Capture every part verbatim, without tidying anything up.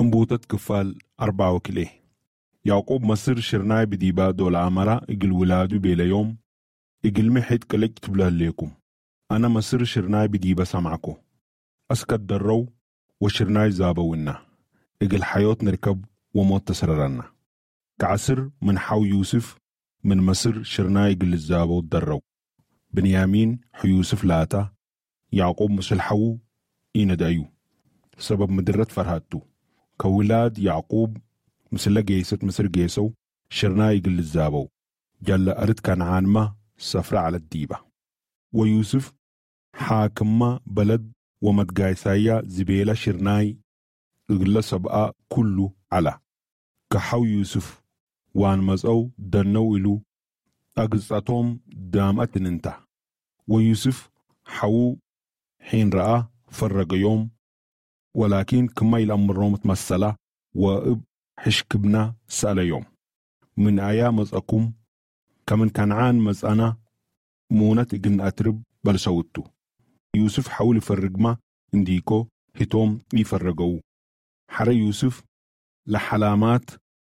انبوتت كفال أربعة وكليه يعقوب مصر شرناي بديبا دول عمرا اقل ولادو بيلا يوم اقل محيط كلك تبله ليكم أنا مصر شرناي بديبا سمعكو أسكت درو وشرناي زابونا اقل حيوت نركب وموت تسررنا كعسر من حو يوسف من مصر شرناي اقل الزابو درو بنيامين حو يوسف لاتا يعقوب مسل حو إينا دايو سبب مدرت فرهاتو كولاد يعقوب مسل جيست مصر جيسو شرناي اقل الزابو جل أرد كنعان ما سفر على الديبة ويوسف حاكم بلد ومتقايسايا زبيلة شرناي اقل سبقا كله على كحو يوسف وان مزعو دنو إلو أقصتهم دامت ننتا ويوسف حو حين رأى فرق يوم ولكن كما الأمر روم تمثلا وإب حشكبنا سأل يوم من آيام مزعكم كمن كنعان مزعنا مونت إقن أترب بل سوتو يوسف حاول يفرق ما انديكو هتوم يفرقو حرى يوسف لحلامات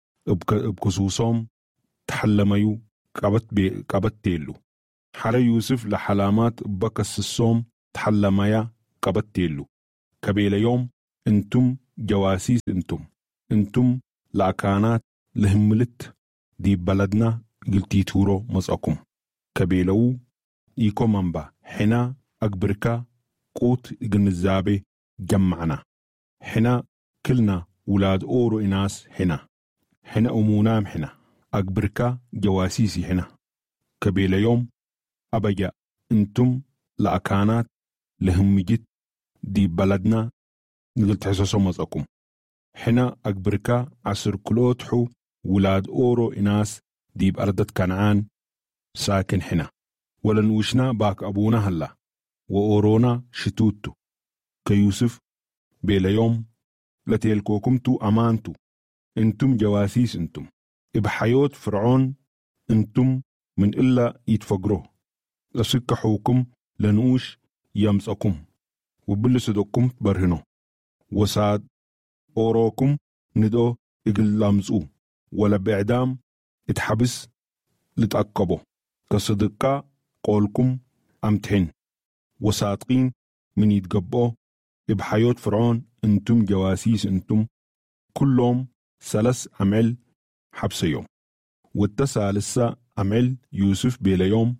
بكسوسهم تحلميو قبت بي قبت تيلو حرى يوسف لحلامات بكسسهم تحلميا قبت تيلو كبيل يوم انتم جواسيس انتم انتم لأكانات لهملت دي بلدنا قلتي تورو مزاكم كبيلو إيكو منبا حنا أكبركا قوت الزابي جمعنا حنا كلنا ولاد أورو إناس حنا حنا أمونام حنا أكبركا جواسيسي حنا كبيل يوم أبجا انتم لأكانات لهمجت دي بلدنا نقلت حساسو مزاكم حنا أكبركا عصر كلوتحو ولاد أورو إناس دي بأردت كنعان ساكن حنا ولنوشنا باك أبونا هلا وأورونا شتوتو كيوسف بيلا يوم لتيلكوكمتو أمانتو انتم جواسيس انتم إبحيوت فرعون انتم من إلا يتفقروه لسك حوكم لنوش يمسكم وبلسدوكم برهنو وساد أوروكم ندو إقل لامزو ولا بعدام اتحبس لتأكبو كصدقاء قولكم أمتحن وصادقين من يتقبو بحيوت فرعون انتم جواسيس انتم كلهم سلس عمل حبس يوم والتسع لسا عمل يوسف بيلا يوم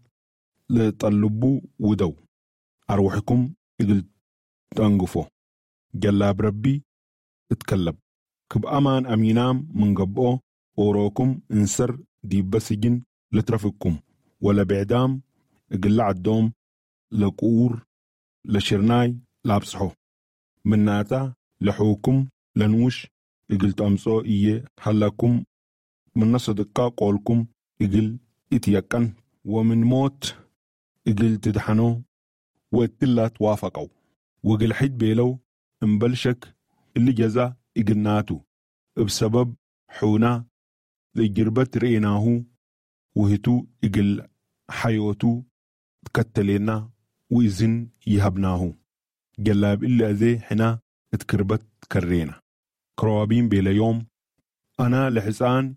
لطلبو ودو أروحكم إقل تنقفو جلاب ربي اتكلب كب أمان أمينام من قبو أوروكم انسر دي بسجن لترفقكم ولا بعدام إقل عدوم لقور لشرناي لابسحو من ناتا لحوكم لنوش إقل تأمسو إيه حلكم من صدقاء قولكم إقل إتيقن ومن موت إقل تدحنو وإتلا توافقوا وقل حد بيلو انبلشك اللي جزا إقلناتو بسبب حونا لجربت رئيناهو وهتو إقل حيوتو تكتلينا وإذن يهبناهو جلاب إلا ذي حنا اتكربت كرينا كروابين بيلا يوم أنا لحسان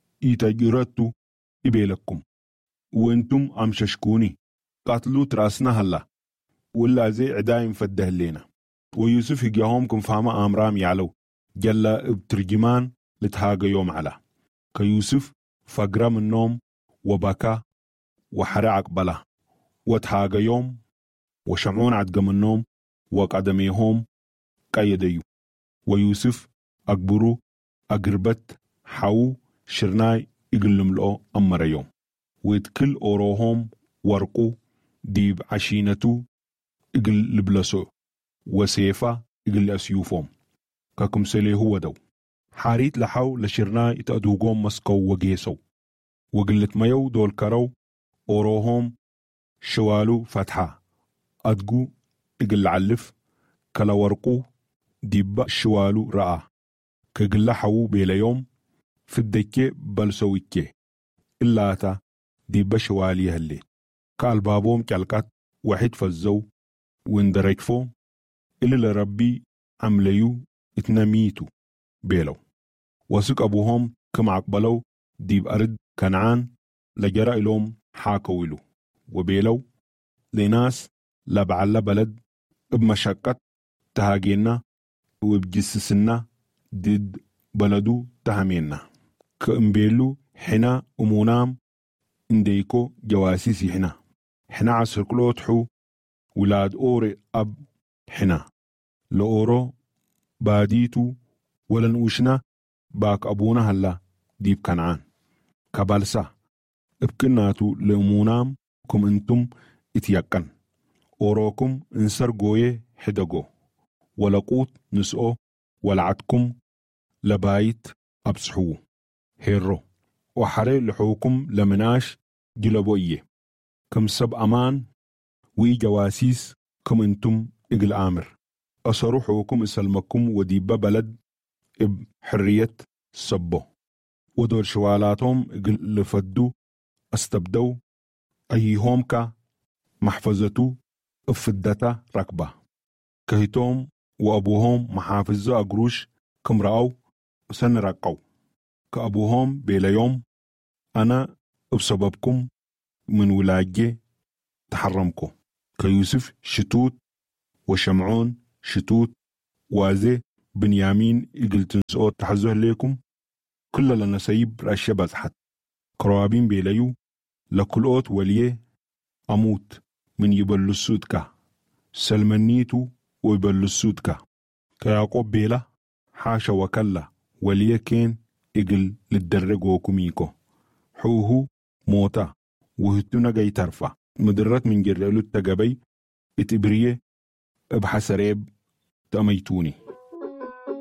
إتجرتو إبيلكم وانتم عم ششكوني قاتلو تراسنا هلا ولا زي عدايم فده لينا ويوسف يجاهم كم فاما أمرام يعلو جلا بترجمان لتهاجا يوم على كيوسف فقرا من النوم وبكى وحرعك بلا وتهاجا يوم وشمعون عدقم النوم وقدميهم قيديو ويوسف أكبرو أقربت حاو شرناي يقلم له أمر يوم ويتكل أوروهم ورقو ديب عشينتو يقل لبلسو وسيفا يقل أسيوفهم كاكم سلي هو دو حاريت لحاو لشرناي يتأدوغوم مسكو وجيسو وقلت ميو دول كرو أوروهم شوالو فتحة أدقو يقل علف كلا ورقو ديب شوالو رأى كقل حاو بيلا يوم في الدكي بلسويكي إلا تا ديب شوالي هاللي كالبابوم كالكات واحد فالزو واندريك فو إلا لربي عمليو اتنميتو بيلو وسك أبوهم كم عقبلو ديب أرد كنعان لجرى إلهم حاكويلو وبيلو لناس لبعلا بلد بمشقة تهاجينا وبجسسنا ضد بلدو تهمينا كأمبيلو حنا أمونام انديكو جواسيسي حنا حنا عصر كلوتحو ولاد أوري أب حنا لأورو باديتو ولن وشنا باك أبونا هلا ديب كنعان كبالسا ابكناتو لأمونام كم انتم اتيقن أوروكم انسر قوية حدقو ولقوت نسقو ولعتكم لبايت أبسحو هيرو وحري لحوكم لمناش جلبوية كم سب أمان وي جواسيس كم انتم إقل آمر أصروا حوكم إسلمكم وديبا بلد اب حرية سبو ودور شوالاتهم إقل لفدو استبدو أيهم كا محفظتو افدتا ركبة كهيتهم وأبوهم محافظة أقروش كم رأوا سن رقوا كأبوهم بلا يوم أنا بسببكم من ولاجة تحرمكم كيوسف شتوت وشمعون شتوت وازي بنيامين إقلتن سؤال تحزه ليكم كل لنا سيب رأشي بزحت كروابين بيليو لكل أوت وليه أموت من يبلسود كا سلمنيتو ويبلسود كا كياقوب بيلا حاشا وكلا وليه كين إقل للدرقوكم ميكو حوهو موتا وهتونا جاي ترفع مدرات من جرالو التقبي اتبريه ابحسريب تأميتوني